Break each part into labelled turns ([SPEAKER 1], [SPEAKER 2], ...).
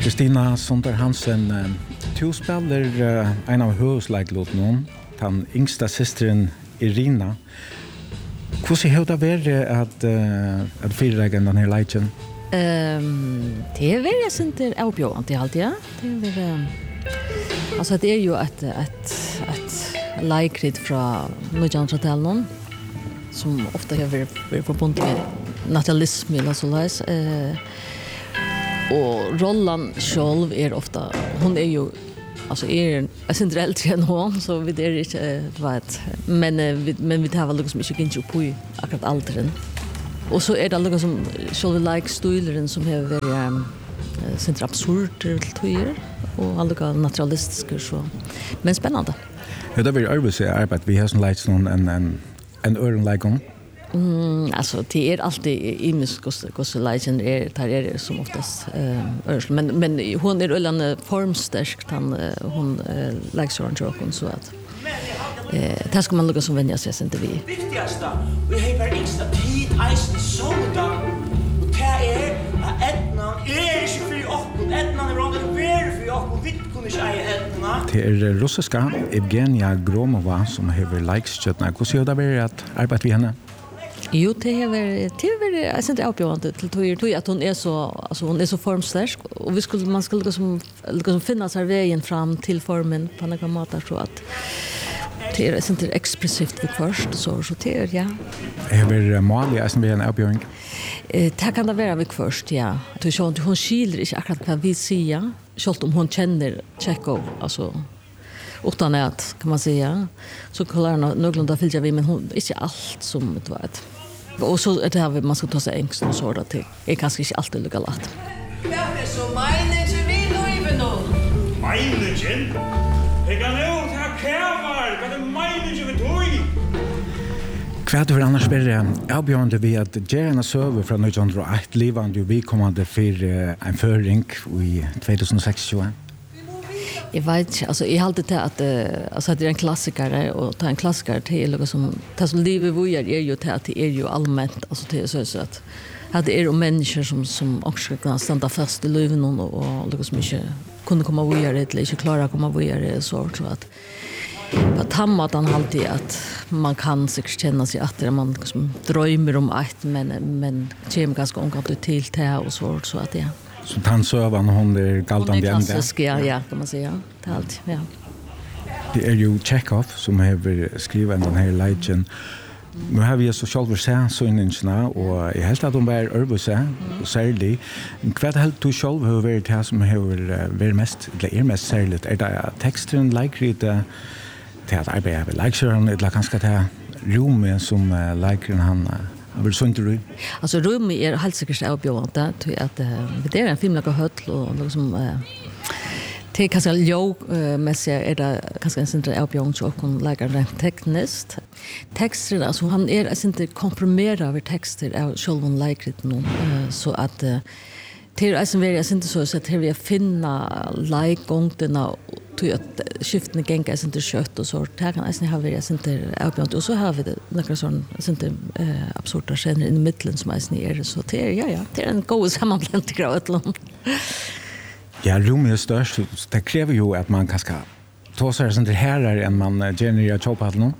[SPEAKER 1] Kristina Sonder Hansen, du spiller en av høvesleiklåtene, den yngste systeren Irina. Hvordan har det vært at fyrlegge denne leikjen?
[SPEAKER 2] Det är väl inte avbjörande alltid, ja. Det är alltså det är ju ett likrit från 1900-talet som ofta har varit förbundet med naturalism eller så läs. Och rollen själv är ofta hon är ju alltså jag syns äldre än hon så vi det är inte vet men vi har väl liksom inte gick på akkurat åldern. Och så är det något som själva like stilen som har varit sent absurd till tjejer och alla naturalistiska så men spännande.
[SPEAKER 1] Ja, det blir arbete vi har sån lights en öron like
[SPEAKER 2] alltså det är alltid imus legend är där som oftast men hon är öllan formstark hon likes her on joke så att det ska man lukka som vänja sig inte vi.
[SPEAKER 3] Viktigaste, vi har extra tid eisen såda. Och det är att etna inte för oss, etna är råd att vara för oss, vi kunde inte etna.
[SPEAKER 1] Det är russiska Evgenia Gromova som har likes-köttna. Hur har det varit att arbeta vid henne?
[SPEAKER 2] Jo, det har varit jag inte avbjörande till att hon är så formstark och man skulle liksom finna sig vägen fram till formen på några matar så att det är inte expressivt vid först så det är ja.
[SPEAKER 1] Är det mål som blir en avbjörning?
[SPEAKER 2] Det kan det vara vid först ja. Hon skiljer inte akkurat vad vi säger. Självt om hon känner Tjechov alltså utan att kan man säga så klarar någorlunda följa vi men hon inte allt som det vet. Och så det har man ska ta sig ängst och så där till. Är kanske inte alltid lika lätt.
[SPEAKER 4] Det är så mine vi nu even då.
[SPEAKER 3] Mine jag kan nog ta kärvar, vad det mine vi tog.
[SPEAKER 1] Kvart för annars blir avbjörande vi att göra en server från 1901 livande vi kommande för en föring i 2016.
[SPEAKER 2] Jag vet alltså jag hade det att alltså det är en klassiker och ta en klassiker till något som tas livet vi är ju till att det är ju allmänt alltså det är så att det är människor som också kan stanna fast i livet och något som inte kunde komma vidare eller inte klara att komma vidare så att han alltid att man kan säkert känna sig att man liksom drömmer om att men kommer ganska omgående till det och så att ja.
[SPEAKER 1] Så tannsövan hon är galtande
[SPEAKER 2] ända. Klassisk ja kan man säga. Det är allt ja.
[SPEAKER 1] Det är ju Tjechov som har skrivit den här legend. Nu har vi så själva sett så innan och jag helt att de var överse och särskilt kvart helt du själv hur varit det som har varit mest eller mest särskilt är det texten like det att arbeta med lecturen eller kanske det rummet som lecturen han vill så inte
[SPEAKER 2] alltså rummet är helt säkert avbjörande till att det är en filmlaga höll och liksom det kanske med sig är det kanske en sån avbjörande så kan lägga rent tekniskt texten alltså han är inte komprimerad över texter av själva lägret nu så att det är alltså väldigt inte så att vi finna like-gångterna till att skiftene gänga inte kött och så där kan alltså ha vi inte avbjörande och så har vi det några sån inte absurda scener i mitten som är så det är det är en god sammanblandning av ett land.
[SPEAKER 1] Ja, rummet är störst. Det kräver ju att man kanske tar sig sånt här än man genererar choppat nu.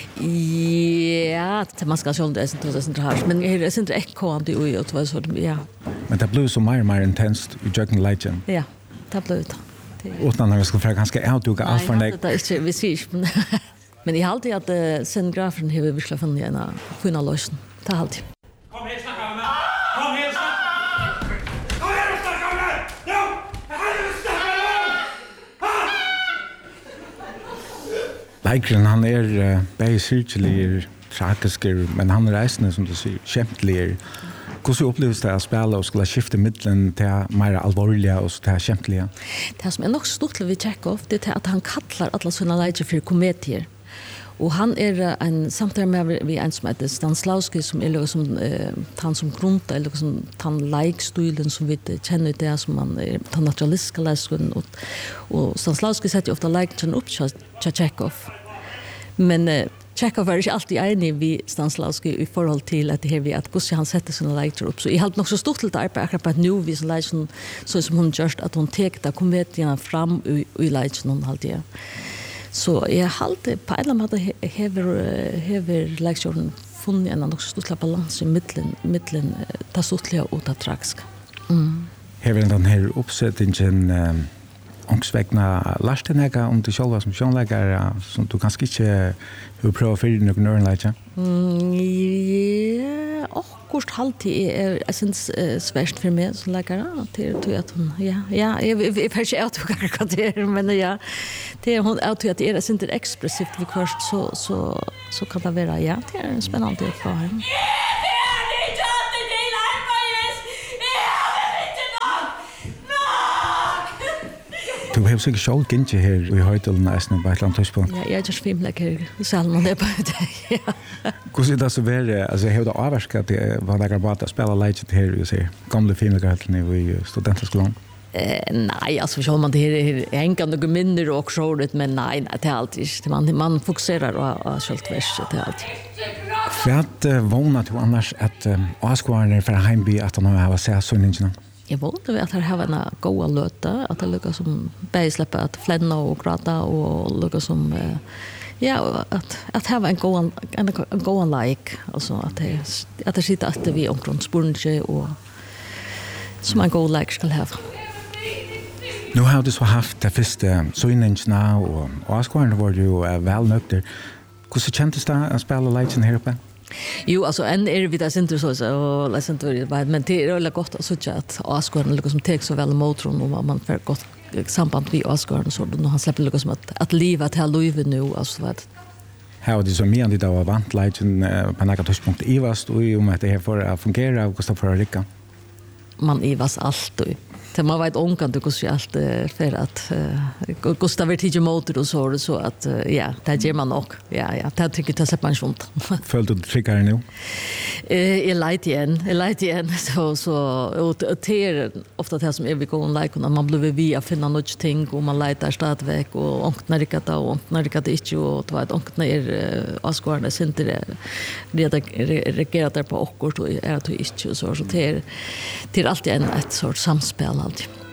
[SPEAKER 2] Ja, det man ska själv det inte sånt här, men det är inte ekkoande ju och så ja.
[SPEAKER 1] Men det blir så mer intensivt i Jogging Legend.
[SPEAKER 2] Ja, det blir det.
[SPEAKER 1] Utan när vi ska fråga ganska outduka allt för dig.
[SPEAKER 2] Det är vi ser. Men jag har alltid att scenografen har verkligen funnit en fina lösning. Det har alltid.
[SPEAKER 3] Kom här snacka med mig. Kom här snacka. Kom här och snacka med mig. Jo, jag har ju snacka med mig.
[SPEAKER 1] Leikren han är bäj syrkelig tragisk men han reisende som du säger kämplig. Hur upplevs det att spela och skulle skifta mittlen till mer allvarliga och till kämpliga?
[SPEAKER 2] Det som är nog stort vid Tjechov det är att han kallar alla såna läger för komedier. Och han är en samtidigt med vi en som heter Stanislavski som är som han som grundar eller som han like-stilen som vi känner det som man är naturalistiska läsaren och Stanislavski sätter ofta like-stilen upp till Tjechov. Men Chekhov var ikke alltid enig vi Stanislavski i forhold til at det her vi at hvordan han setter sine leiter opp. Så jeg halte nok så stort til det arbeid akkurat på at nå vi som leiter så som hun gjørst at hun tekte komediene fram i leiter noen halte jeg. Så jeg halte på en eller annen måte hever leiter funnet en nok så stort balans i middelen ta stortlige og ta tragisk.
[SPEAKER 1] Hever den her oppsettingen ångsvegna lærstenega du sjálva som sjånleggare som du kanskje ikke vil prøve å fyre noen nørenleitje?
[SPEAKER 2] Ja, akkurat halvtid jeg synes svært for meg som leggare til at hun, jeg vet ikke hva det men ja, til hun at det synes ekspressivt vi først, så kan det være, ja, det spennende for henne.
[SPEAKER 1] Du har sikkert selv gynnt her i Høydalen nesten på et eller annet tøyspunkt.
[SPEAKER 2] Ja, jeg just filmlegg her i Salmon, det på det, ja.
[SPEAKER 1] Hvordan det så være, altså jeg har det avvarsket at det var lekkert bare å spille leitjet her i gamle filmleggerheltene i studentskolen?
[SPEAKER 2] Nej, alltså så man det är enkelt och mindre och så men nej, det är alltid man fokuserar på självtvärs det är allt.
[SPEAKER 1] För att våna till annars att Oscar för hemby att han har sett sånningen.
[SPEAKER 2] Jag vånade att ha en goda löta att det lyckas som bäsläppa att flänna och gråta och lyckas som att ha en goda like alltså att det sitter att vi omkring spurninge och som en god like ska ha.
[SPEAKER 1] Nu har du så haft det första sånningarna och Oscar var ju väl nökter. Hur kändes det att spela leiten här uppe?
[SPEAKER 2] Jo, alltså en vi där inte så och läsent men det är väldigt gott att se att Oscar liksom tar så väl emot honom och man får gott samband med Oscar så då han släpper liksom att livet här livet nu alltså vad
[SPEAKER 1] här det som mer det var vant leiten på några touchpunkt i vast och om att det här får fungera och kosta för att rycka.
[SPEAKER 2] Man ivas allt det man vet onkan du kus allt för att Gustav vet inte motor och så att ja det ger man nog ja det tycker jag så man sjunt
[SPEAKER 1] följde du triggar nu
[SPEAKER 2] jag lite igen så och det ofta det som är vi går like när man blir via finna något ting och man letar stadväg och onkna rikata och onkna rikata inte och det var onkna Oscar inte det reagerar där på och är att inte så det är alltid ett sorts samspel alltid.